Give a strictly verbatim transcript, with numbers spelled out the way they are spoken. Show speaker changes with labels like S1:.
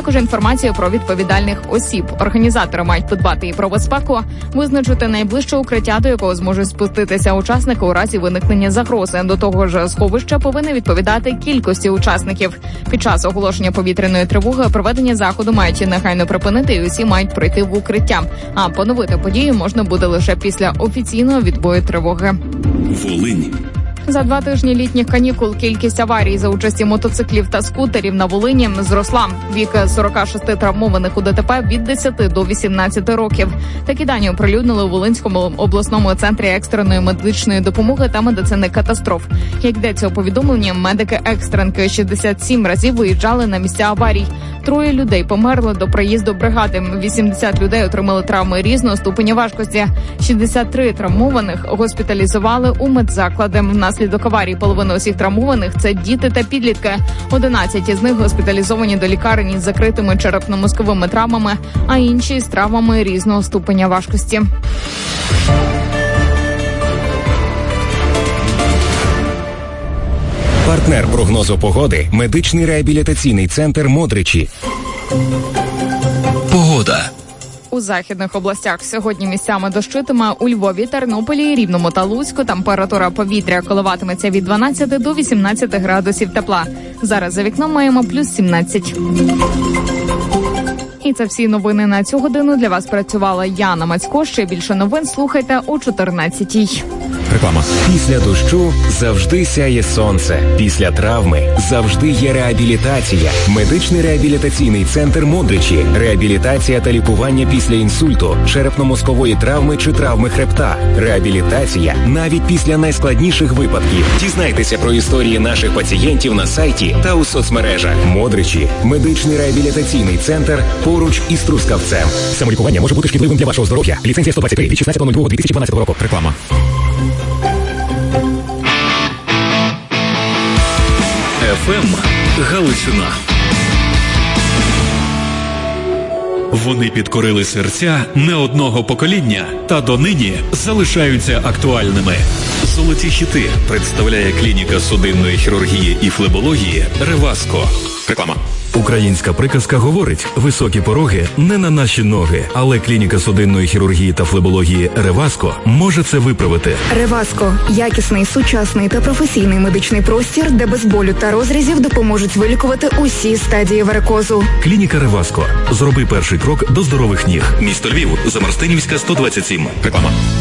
S1: також інформацію про відповідальних осіб. Організатори мають подбати і про безпеку, визначити найближче укриття, до якого зможуть спуститися учасники у разі виникнення загрози. До того ж, сховище повинне відповідати кількості учасників. Під час оголошення повітряної тривоги проведення заходу мають негайно припинити і усі мають пройти в укриття. А поновити подію можна буде лише після офіційного відбою тривоги.
S2: Волинь.
S1: За два тижні літніх канікул кількість аварій за участі мотоциклів та скутерів на Волині зросла. Вік сорок шість травмованих у ДТП від десяти до вісімнадцяти років. Такі дані оприлюднили у Волинському обласному центрі екстреної медичної допомоги та медицини катастроф. Як йдеться у повідомленні, медики-екстренки шістдесят сім разів виїжджали на місця аварій. Троє людей померли до приїзду бригади. вісімдесят людей отримали травми різного ступеня важкості. шістдесят три травмованих госпіталізували у медзаклади. Внаслідок аварії половина усіх травмованих – це діти та підлітки. одинадцять із них госпіталізовані до лікарень із закритими черепно-мозковими травмами, а інші – з травмами різного ступеня важкості.
S3: Партнер прогнозу погоди – медичний реабілітаційний центр «Модричі».
S2: Погода.
S1: У західних областях сьогодні місцями дощитиме. У Львові, Тернополі, Рівному та Луцьку температура повітря коливатиметься від дванадцяти до вісімнадцяти градусів тепла. Зараз за вікном маємо плюс сімнадцять. І це всі новини на цю годину. Для вас працювала Яна Мацько. Ще більше новин слухайте о чотирнадцятій.
S3: Реклама. Після дощу завжди сяє сонце. Після травми завжди є реабілітація. Медичний реабілітаційний центр «Модричі». Реабілітація та лікування після інсульту, черепно-мозкової травми чи травми хребта. Реабілітація навіть після найскладніших випадків. Дізнайтеся про історії наших пацієнтів на сайті та у соцмережах. «Модричі» – медичний реабілітаційний центр поруч із Трускавцем. Самолікування може бути шкідливим для вашого здоров'я. Ліцензія сто двадцять три від шістнадцятого лютого дві тисячі дванадцятого року. Реклама.
S2: еф ем Галичина. Вони підкорили серця не одного покоління та донині залишаються актуальними. Золоті хіти представляє клініка судинної хірургії і флебології «Реваско». Реклама.
S4: Українська приказка говорить: високі пороги не на наші ноги, але клініка судинної хірургії та флебології «Реваско» може це виправити.
S5: «Реваско» – якісний, сучасний та професійний медичний простір, де без болю та розрізів допоможуть вилікувати усі стадії варикозу.
S4: Клініка «Реваско». Зроби перший крок до здорових ніг.
S2: Місто Львів, Замарстинівська, сто двадцять сім. Реклама.